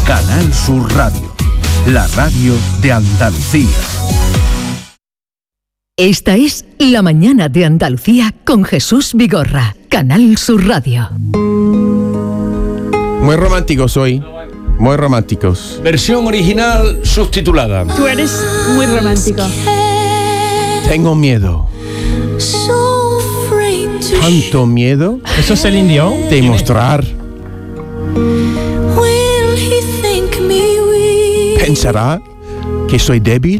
Canal Sur Radio, la radio de Andalucía. Esta es La Mañana de Andalucía con Jesús Vigorra, Canal Sur Radio. Muy románticos hoy. Muy románticos. Versión original subtitulada. Tú eres muy romántico. Tengo miedo. Tanto miedo. ¿Eso es el indio? De mostrar. ¿Pensará que soy débil?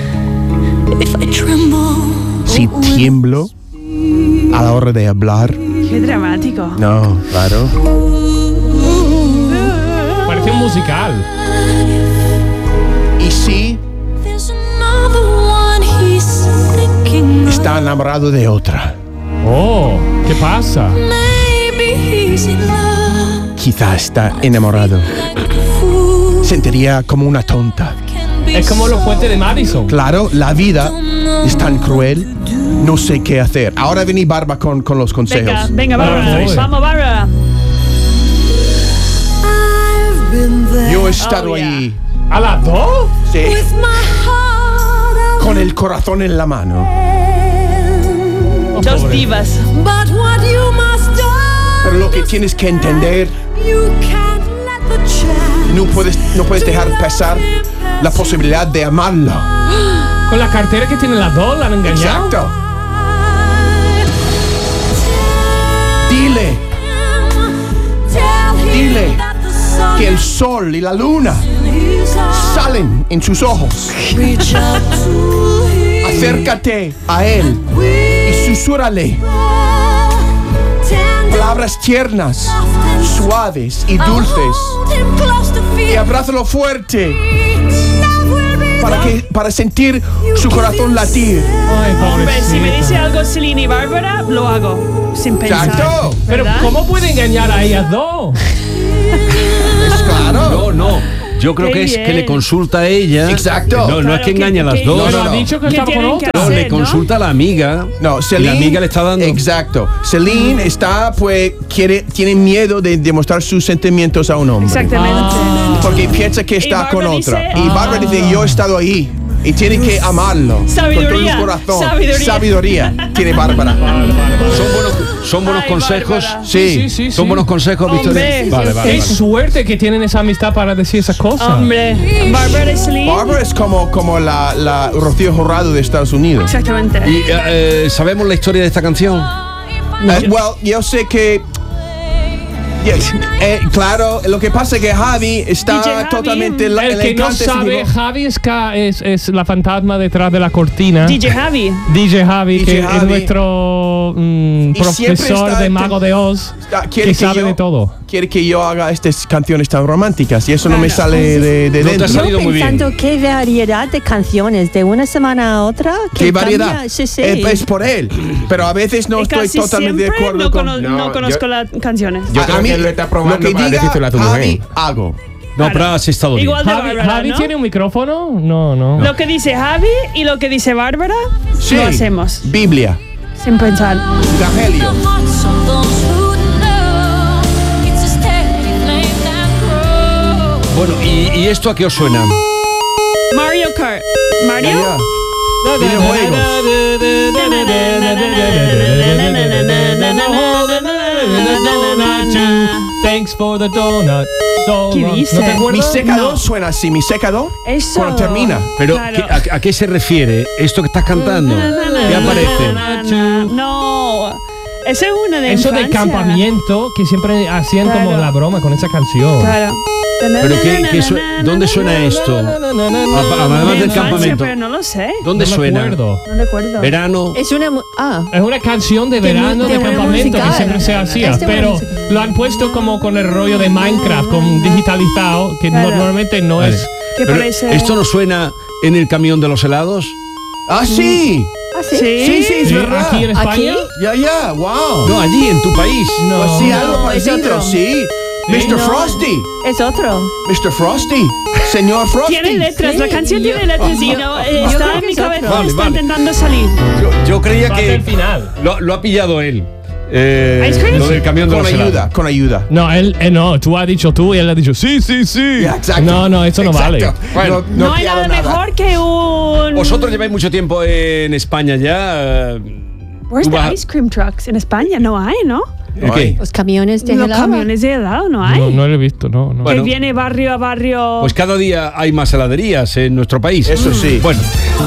Si tiemblo a la hora de hablar. Qué dramático. No, claro. Parece un musical. ¿Y si está enamorado de otra? Oh, ¿qué pasa? Quizá está enamorado. Sentiría como una tonta. Es como los puentes de Madison. Claro, la vida es tan cruel. No sé qué hacer. Ahora vení Barba con los consejos. Venga, Bárbara. Vamos, Bárbara. Yo he estado ahí. ¿A las 2? Sí. Con el corazón en la mano. Dos divas. Pero lo que tienes que entender, no puedes dejar pasar la posibilidad de amarlo. Con la cartera que tienen las dos, la han engañado. Exacto. Dile que el sol y la luna salen en sus ojos. Acércate a él y susúrrale palabras tiernas, suaves y dulces, y abrázalo fuerte para sentir su corazón latir. Ay, Hombre, si me dice algo Celine y Bárbara, lo hago sin pensar. Exacto. Pero ¿verdad? ¿cómo puede engañar a ellas dos? Es claro. No. Yo creo Qué que es bien. que le consulta a ella. Exacto. No es que engañe a las dos. Pero ha dicho que ¿Qué estaba con tienen que otra. No, hacer, le consulta a la amiga. No, y Celine, la amiga le está dando. Exacto. Celine está, pues, tiene miedo de demostrar sus sentimientos a un hombre. Exactamente. Porque piensa que está Y con Bárbara otra. dice- Y Bárbara dice, yo he estado ahí. Y tiene que amarlo. Sabiduría. Con todo su corazón. Sabiduría. Tiene Bárbara. Son buenos Ay, consejos. Bárbara. Sí. Son buenos consejos, Hombre, Victoria. Vale. Qué suerte que tienen esa amistad para decir esas cosas. Hombre, Bárbara y Celine. Bárbara es como la Rocío Jurado de Estados Unidos. Exactamente. Y ¿sabemos la historia de esta canción? Yo sé que... claro, lo que pasa es que Javi está DJ Javi. totalmente... El que no sabe, Javi es la fantasma detrás de la cortina. DJ Javi. DJ Javi, DJ que Javi. es nuestro siempre profesor está de Mago de Oz, quiere que sabe de todo. Quiere que yo haga estas canciones tan románticas y eso no me sale de No te ha dentro. salido muy bien. Pensando qué variedad de canciones de una semana a otra. ¿Qué variedad? Cambia, sí. Es por él. Pero a veces no Y estoy casi totalmente de siempre acuerdo no conozco las canciones. Yo creo que él lo está probando lo que para diga decírselo a tu Javi, mujer. hago. No, pero has estado bien. Igual de Bárbara, Javi ¿no? tiene un micrófono? No. Lo que dice Javi y lo que dice Bárbara, Sí. lo hacemos. Biblia. Sin pensar. Evangelio. Bueno, ¿y esto a qué os suena? Mario Kart. ¿Mario? Ya. Videojuegos. Thanks for the donut. ¿Qué dice? ¿No te acuerdas? Mi secador suena así, mi secador. Eso. Cuando termina. Pero Claro. ¿a qué se refiere esto que estás cantando? ¿Qué aparece? No. Esa es una de Eso de infancia. campamento que siempre hacían como Claro. la broma con esa canción. Claro. ¿Pero dónde suena esto? Además del Infancia, campamento. pero no lo sé. ¿Dónde No me suena? acuerdo. No recuerdo. Verano. Es una. Es una canción de verano de una campamento que musical. siempre se hacía, Es de una pero musical. lo han puesto como con el rollo de Minecraft, con digitalizado, que Claro. normalmente no Vale. es. ¿Qué Pero parece? ¿esto no suena en el camión de los helados? Ah, sí. Sí. Sí, es Sí, verdad. aquí en España. Ya, wow. No, allí, en tu país. No. Pues sí, algo No, parecido, es otro. sí. Mr. Frosty. Es otro. Mr. Frosty. Señor Frosty. Tiene letras, la Sí, canción yo- tiene letras y no, está creo en que mi es otro. cabeza, Vale, está vale. intentando salir. Yo creía Va a ser que el final. lo ha pillado él. ¿Ice cream? Lo del camión de Con los ayuda, helados. con ayuda. No, él no, tú has dicho tú y él ha dicho sí. Ya, exacto. No, eso no vale. Exacto. Bueno, No hay pierdo nada mejor que un... Vosotros lleváis mucho tiempo en España ya. Where's tú vas- the ice cream trucks? En España no hay, ¿no? ¿El qué? Los camiones de Los helado. camiones de helado no hay. No lo he visto, no. Bueno. Que viene barrio a barrio. Pues cada día hay más heladerías en nuestro país. Eso sí. Bueno,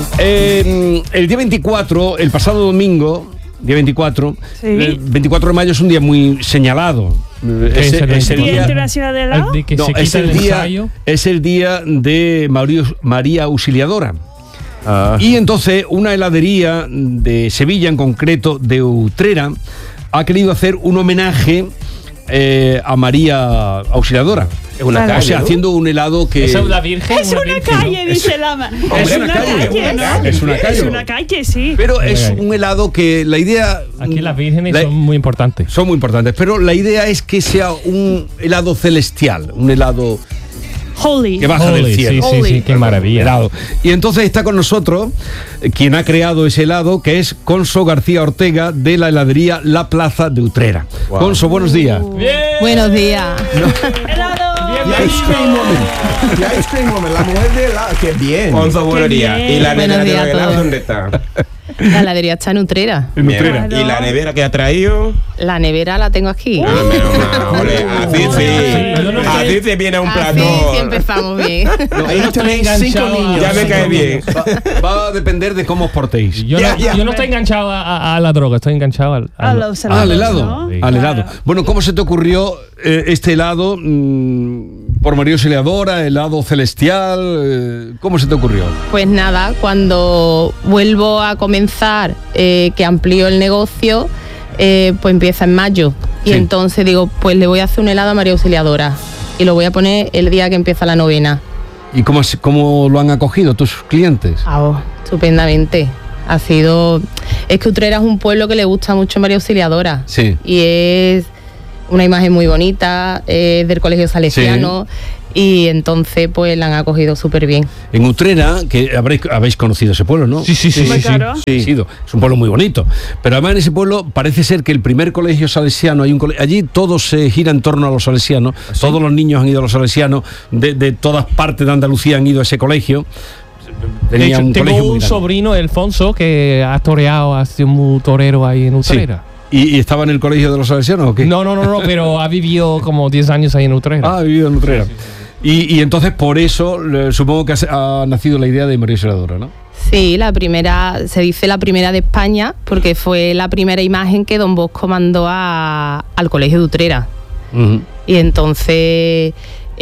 el día 24, el pasado domingo, día 24, Sí. el 24 de mayo es un día muy señalado. es el Ese Día día- Internacional de helado. De que no, se es quita el el día, ensayo. es el día de María Auxiliadora. Ah. Y entonces una heladería de Sevilla, en concreto de Utrera, ha querido hacer un homenaje a María Auxiliadora. Es una Claro. O sea, haciendo un helado que... Esa es la Virgen. Es una virgen, calle, ¿no? dice Lama. Hombre, Es una una calle, calle, ¿no? es una calle. Es una calle, sí. Pero es un helado que la idea... Aquí las vírgenes la- son muy importantes. son muy importantes, pero la idea es que sea un helado celestial, un helado Holy. que baja del Holy, cielo. sí, qué maravilla. Helado. Y entonces está con nosotros quien ha creado ese helado, que es Conso García Ortega, de la heladería La Plaza de Utrera. Wow. Conso, buenos días. Buenos días. Helado. The Ice Cream Woman. The Ice Cream Woman, la mujer de helado. Qué bien. Onzo, buenos Qué días. bien. ¿Y la Buenos nevera de días los a helados todos. dónde está? La heladería está en Utrera. En Utrera. Claro. ¿Y la nevera que ha traído? La nevera la tengo aquí. Ah, menos mal, ole, así sí. Yo no sé. Así se viene a un Así plató. sí empezamos bien. Ahí tenéis 5 enganchado a- niños. Ya me cae bien. Va a depender de cómo os portéis. Yo no estoy enganchado a la droga, estoy enganchado A los helados, Al helado. ¿no? Sí. Al helado. Claro. Bueno, ¿cómo se te ocurrió este helado por María Auxiliadora, helado celestial? ¿Cómo se te ocurrió? Pues nada, cuando vuelvo a comenzar, que amplío el negocio, pues empieza en mayo. Y Sí. entonces digo, pues le voy a hacer un helado a María Auxiliadora. Y lo voy a poner el día que empieza la novena. ¿Y cómo lo han acogido tus clientes? Estupendamente. Es que Utrera es un pueblo que le gusta mucho María Auxiliadora. Sí. Y es una imagen muy bonita, del colegio salesiano. Y entonces pues la han acogido súper bien. En Utrera, que habéis conocido ese pueblo, ¿no? Sí. Claro. Sí. Es un pueblo muy bonito. Pero además en ese pueblo parece ser que el primer colegio salesiano, allí todo se gira en torno a los salesianos. Todos los niños han ido a los salesianos, de todas partes de Andalucía han ido a ese colegio. De Tenía hecho, un tengo colegio muy un grande. sobrino, Alfonso, que ha toreado, ha sido muy torero ahí en Utrera. ¿Y estaba en el colegio de los salesianos o qué? No, pero ha vivido como 10 años ahí en Utrera. Ah, ha vivido en Utrera. Y entonces por eso supongo que ha nacido la idea de María Auxiliadora, ¿no? Sí, se dice la primera de España, porque fue la primera imagen que Don Bosco mandó al colegio de Utrera. Ujú. Y entonces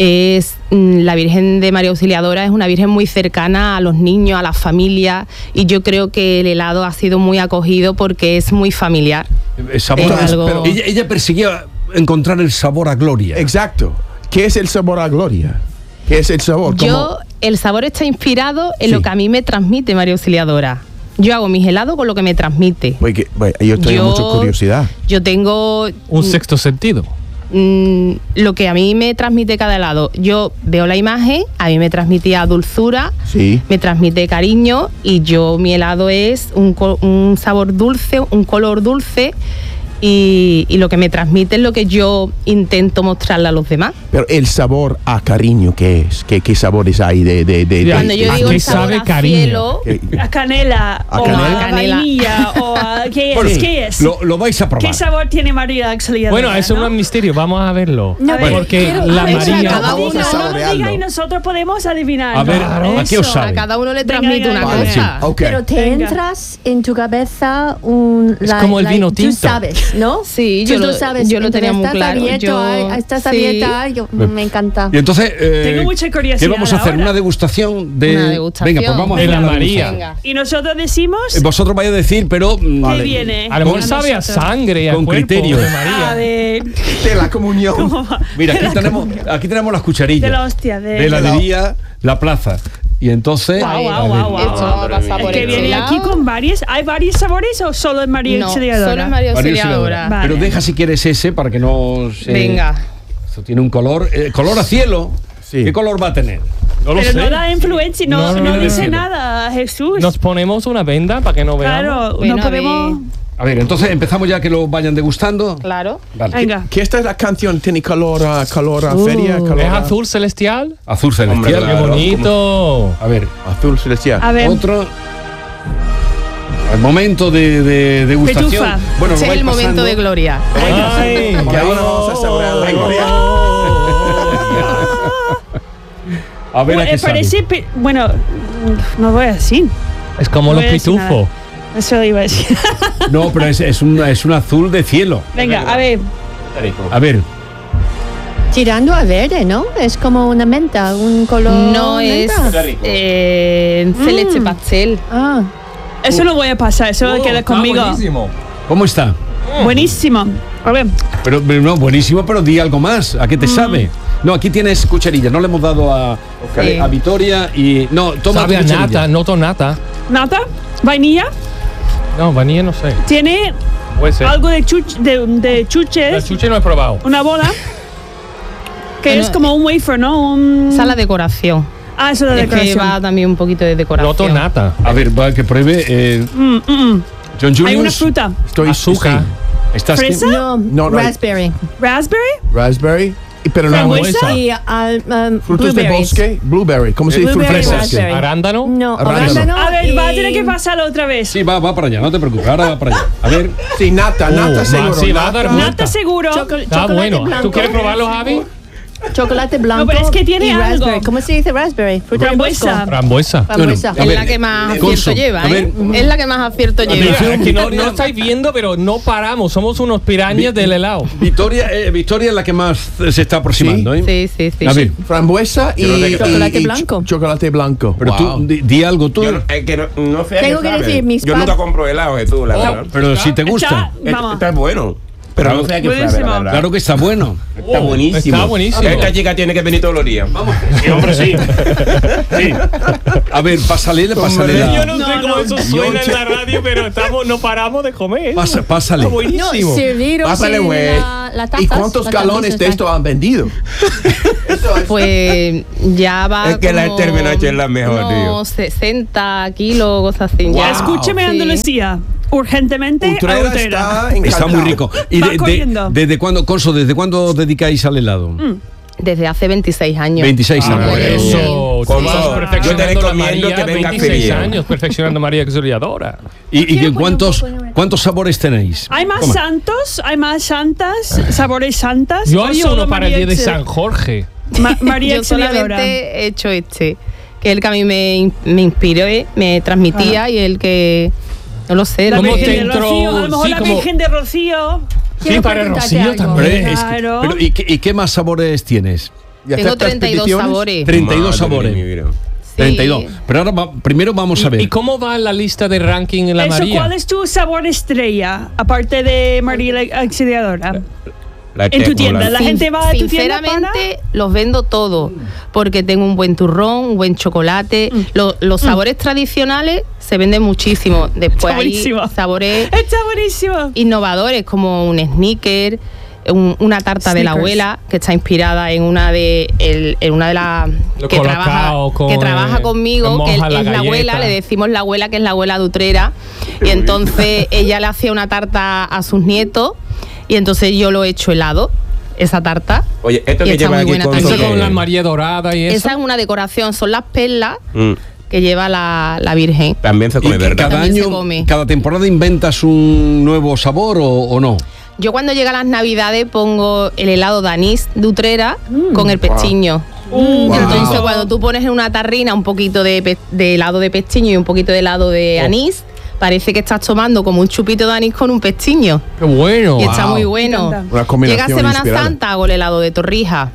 la Virgen de María Auxiliadora es una Virgen muy cercana a los niños, a las familias, y yo creo que el helado ha sido muy acogido porque es muy familiar. Sabor Es algo- pero ella perseguía encontrar el sabor a gloria. Exacto. ¿Qué es el sabor a gloria? ¿Qué es el sabor? El sabor está inspirado en Sí. lo que a mí me transmite María Auxiliadora. Yo hago mis helados con lo que me transmite. Yo tengo mucha curiosidad. Yo tengo Un sexto sentido. lo que a mí me transmite cada helado. Yo veo la imagen, a mí me transmitía dulzura, Sí. me transmite cariño, y mi helado es un sabor dulce, un color dulce, y lo que me transmite es lo que yo intento mostrarle a los demás. Pero el sabor a cariño, ¿qué es? ¿Qué sabores hay Cuando yo ¿a digo qué el sabor sabe a cariño? cielo, A canela. ¿A o canela? a vainilla. O a, ¿qué es? Bueno, ¿Qué es? Lo vais a probar. ¿Qué sabor tiene María Auxiliadora? Bueno, eso es un misterio, vamos a verlo. No, pero porque quiero- la a ver, María... cada Vamos a uno- saborearlo. Diga y nosotros podemos adivinar. A ver, ¿a qué os Eso. sabe? a cada uno le Venga, transmite venga, una venga. cosa. Ok. Pero te Venga. entras en tu cabeza Es como el vino tinto. Tú sabes, ¿no? Sí, Tú yo lo lo sabes. yo lo tenía muy Estás claro. abierto, estás sí. abierta, me encanta. Y entonces, Tengo mucha curiosidad ¿qué vamos a hacer? ahora. ¿Una degustación de...? Una degustación. Venga, pues vamos a De hacer la una María. degustación. Venga. Y nosotros decimos Vosotros vais a decir, pero... que viene. A lo mejor A sabe a nosotros. sangre y a Con cuerpo criterio. de A María. ver, De la comunión. Mira, aquí tenemos las cucharillas. de la hostia. De De la heladería La Plaza. Y entonces... Guau, guau, guau, guau. Esto va a pasar por que el viene helado. aquí con varios. ¿Hay varios sabores o solo es María No, Auxiliadora? solo es María María Auxiliadora. Auxiliadora. Vale. Pero deja si quieres ese para que no se... Venga. Esto tiene un color... color a cielo. Sí. ¿Qué color va a tener? No lo Pero sé. no da influencia, no, No dice no. nada, Jesús. Nos ponemos una venda para que no veamos. Claro, Bueno, no a ver. podemos. A ver, entonces empezamos ya que lo vayan degustando. Claro. Vale. Venga. ¿Qué esta es la canción? ¿Tiene calor a feria? Calor ¿Es a- azul celestial? Azul celestial. Hombre, ¡Qué claro. bonito! A ver, Azul celestial. A ver. otro. El momento de degustación. Petufa. Bueno, Ese lo es el vais momento pasando. de gloria. Ay, Que ahora vamos a saborear la gloria. A ver, a qué sabe. Parece. Bueno, no voy a decir. Es como No los voy a decir pitufos. Eso iba a decir. No, pero es un azul de cielo. Venga, a ver. A ver, Tirando a verde, ¿no? Es como una menta, un color. No es menta. leche pastel. Ah, Eso lo voy a pasar. Eso queda conmigo. ¿cómo está? Buenísimo. A ver. Pero no, buenísimo, pero di algo más. ¿A qué te sabe? No, aquí tienes cucharilla. No le hemos dado a Vitoria y. No, toma Sabe tu a cucharilla. nata, noto nata. Nata. Vainilla. No, vanilla no sé. Tiene Puede ser. algo de chuches. La chuche no he probado. Una bola. Que Bueno, es como un wafer, ¿no? Un... Esa es la decoración. Ah, eso es la Es que decoración. va también un poquito de decoración. Noto nata. A ver, va, que pruebe. John Julius. Hay una fruta. Estoy Azúcar. ¿Estás ¿Fresa? no, No, raspberry. Raspberry. Raspberry. Pero no Frambuesa. Y frutos de blueberries. bosque. Blueberry. ¿Cómo se dice? Blueberry, Frutos de bosque. raspberry. Arándano. No, Arándano. arándano. A ver, va a tener y- que pasarlo otra vez. Sí, va para allá, no te preocupes. Ahora va para allá. A ver. Sí, nata seguro. sí, va a dar nata. vuelta. Nata seguro. Está bueno. blanco. ¿Tú quieres probarlo, Javi? Chocolate blanco. No, pero es que tiene y algo. raspberry. ¿Cómo se dice raspberry? Fruta de Frambuesa. bosco. Frambuesa. Frambuesa. Bueno, Es ver, la que más Conso, acierto lleva, a ver. ¿eh? Es la que más acierto lleva. Atención. Es que no estáis viendo, pero no paramos. Somos unos pirañas del helado. Victoria es la que más se está aproximando, ¿eh? Sí. A ver, Frambuesa y Chocolate y blanco. chocolate blanco. pero Wow. tú di algo tú. Yo no, es que no sé a Tengo qué que sabe. decir, mis Yo pa- nunca compro helado, Jesús, la verdad. Pero si te gusta. Vamos. Está bueno. Pero no sé a qué sabe, Buenísimo. la verdad. Claro que está bueno. Está buenísimo. Está buenísimo. Esta chica tiene que venir todos los días. Vamos. Sí, hombre, sí. Sí. A ver, pásale la. Yo no sé cómo eso suena en la radio, pero no paramos de comer. Pásale. Está No, buenísimo. serviros Pásale, en güey. la taza. ¿Y cuántos galones de esto han vendido? Pues ya va. Es que la como Terminache es la mejor, tío. unos 60 kilos, cosas así. Wow. Ya. Escúcheme, Sí. Andalucía. Urgentemente a Utrera Utrera. está Está encantado. muy rico. ¿Y Va corriendo. desde cuándo, Conso, desde cuándo dedicáis al helado? Desde hace 26 años. 26 años. bueno. Eso. Con Tú eso, vas yo te perfeccionando la recomiendo María, que vengas 26 feliz. años perfeccionando María Auxiliadora. ¿Y cuántos sabores tenéis? Hay más Toma. santos, hay más santas, sabores santas. Yo o hay solo uno para el día de María San Jorge. María Yo Auxiliadora. solamente he hecho este, que es el que a mí me inspiró, me transmitía y el que, no lo sé, La ¿Cómo Virgen te de entró? Rocío, a lo mejor Sí, la como- Virgen de Rocío. Sí, Quiero para preguntarte Rocío algo. también. Claro. Pero, ¿y qué más sabores tienes? ¿Y tengo aceptas 32 peticiones? sabores. 32 Madre de mi sabores. vida. Sí. 32. Pero ahora primero vamos a ver. ¿Y cómo va la lista de ranking en la Eso, María? ¿cuál es tu sabor estrella? Aparte de María la Auxiliadora. La En tu Tecno, tienda, la gente va a tu tienda Sinceramente, los vendo todos porque tengo un buen turrón, un buen chocolate. Los sabores tradicionales se venden muchísimo. Después Está hay buenísimo. sabores Está buenísimo. innovadores como un sneaker, una tarta de la Snickers. abuela que está inspirada en una de las Lo que colocado con, trabaja conmigo, que moja la es la abuela, galleta. le decimos la abuela, que es la abuela de Utrera, y entonces ella le hacía una tarta a sus nietos y entonces yo lo he hecho helado, esa tarta. Oye, esto Y que está lleva muy aquí buena con Eso también. con la María Dorada y eso. Esa es una decoración, son las perlas Mm, que lleva la Virgen. También se ¿Y come que verde. cada También se año, come. cada temporada inventas un nuevo sabor o no? Yo cuando llega las navidades pongo el helado de anís de Utrera con el pestiño. Entonces cuando tú pones en una tarrina un poquito de helado de pestiño y un poquito de helado de anís, parece que estás tomando como un chupito de anís con un pestiño. Qué bueno. Y está muy Me bueno. encanta. Una combinación Llega Semana inspirada. Santa, hago el helado de torrija.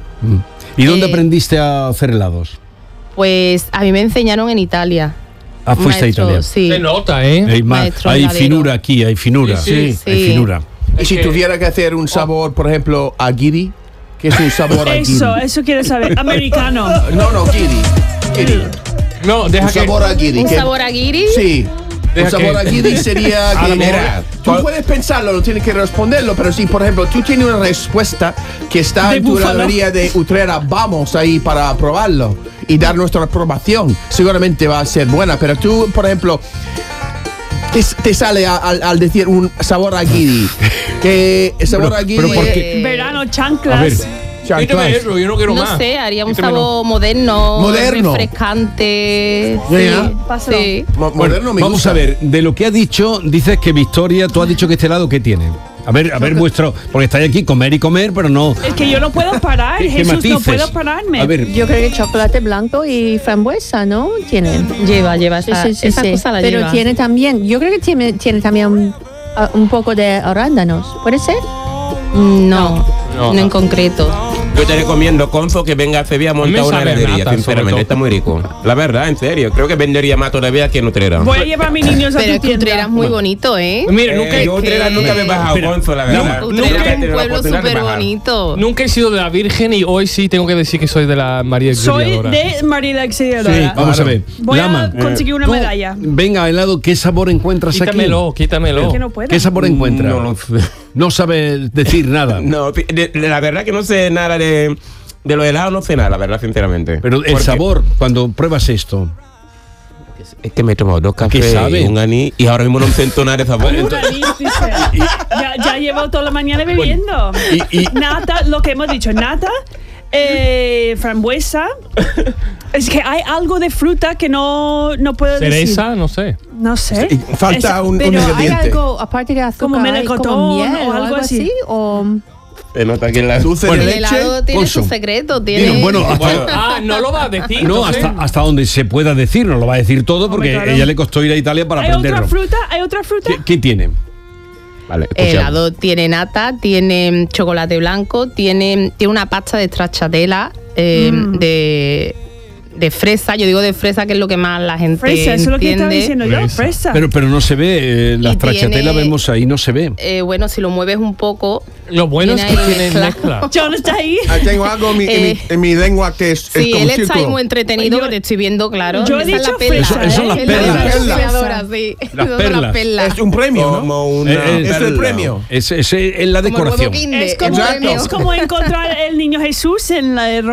¿Y dónde Eh, aprendiste a hacer helados? Pues a mí me enseñaron en Italia. Ah, fuiste Maestro, a Italia. Sí. Se nota, ¿eh? Maestro Hay heladero. finura aquí, hay finura. Sí, sí. Hay Sí. finura. Y si tuviera que hacer un sabor, por ejemplo, a giri, ¿qué es un sabor a giri? Eso quiero saber. Americano. No, giri. Giri. No, deja Un que. sabor a giri. ¿Un que- sabor a guiri? Sí. Deja Un sabor que- a giri sería A que, lo mejor- mira, tú puedes pensarlo, no tienes que responderlo, pero si, por ejemplo, tú tienes una respuesta que está De en tu búfalo. heladería de Utrera, vamos ahí para probarlo y dar nuestra aprobación. Seguramente va a ser buena, pero tú, por ejemplo, te sale al decir un sabor a guiri? Que el sabor a guiri... pero ¿por qué? Verano, A ver, chanclas. Quítame eso, yo no quiero más. No sé, haría un Quítamelo. sabor moderno, Moderno. refrescante. Ya. Pásalo. Sí. Moderno me vamos gusta. a ver, de lo que ha dicho, dices que Victoria, tú has dicho que este helado, ¿qué tiene? A ver vuestro, porque estáis aquí comer y comer, pero no. Es que yo no puedo parar, ¿Qué Jesús, no matices? puedo pararme. A ver, Yo creo que chocolate blanco y frambuesa, ¿no? Tiene. Lleva esa cosa la Pero lleva. tiene también, yo creo que tiene también un poco de arándanos. ¿Puede ser? No, No. no en concreto. Yo te recomiendo, Conzo, que venga a Sevilla a montar Me una sabe a heladería, nata, sobre sinceramente. todo. Está muy rico. La verdad, en serio. Creo que vendería más todavía que Nutrera. Voy a llevar a mis niños a Pero tu es que Utrera tienda. es muy bonito, ¿eh? Mira, nunca, Yo Utrera nunca me he bajado, Espera, Conzo, la verdad. Utrera Nunca he es un tenido la pueblo oportunidad de súper bajar. bonito. nunca he sido de la Virgen y hoy sí tengo que decir que soy de la María Soy Auxiliadora. de María la Auxiliadora. vamos a ver. Voy Lama, a conseguir una tú, medalla. Venga, helado, ¿qué sabor encuentras Quítamelo, quítamelo. Es que no puedo. aquí? ¿Qué sabor encuentras? No lo sé. No sabes decir nada. No, la verdad que no sé nada de los helados, no sé nada, la verdad, sinceramente. Pero el Porque sabor, cuando pruebas esto. Es que me he tomado 2 ¿Qué cafés sabe? y un anís y ahora mismo no siento nada de sabor. Una lista, dice. Ya llevo toda la mañana bebiendo. y- Nata, lo que hemos dicho, nata, frambuesa. Es que hay algo de fruta que no puedo decir. Cereza, no sé. No sé. Falta un Pero hay ingrediente. algo, aparte de azúcar, Como hay melocotón miel o algo así. o... Se nota que la... Dulce Bueno, de El leche. helado tiene Conso. su secreto, Digo, tiene... bueno, hasta, Ah, no lo va a decir. no, entonces. hasta donde se pueda decir, no lo va a decir todo porque claro. ella le costó ir a Italia para ¿Hay otra aprenderlo. fruta? ¿Hay otra fruta? ¿Qué tiene? Vale, El escuchamos. helado tiene nata, tiene chocolate blanco, tiene una pasta de stracciatella de fresa. Yo digo de fresa, que es lo que más la gente Fresa, eso es lo que estaba entiende. diciendo yo. Fresa. Fresa. Pero no se ve, la Y stracciatella tiene- vemos ahí, no se ve. Bueno, si lo mueves un poco... Lo bueno es que Tiene ahí tiene mezcla. mezcla. John está ahí. Tengo algo en mi lengua que es Sí, como él un está ahí círculo. muy entretenido, Yo- que te estoy viendo, claro. yo he Esa es dicho la perla. fresa, Eso son las Es la perlas. auxiliadora, sí. Las Esas son perlas. las perlas. Es un premio, ¿no? Como una Es el perla. premio. Es la Como el huevo decoración. Kinder. Es como, Exacto. es como encontrar el niño Jesús en la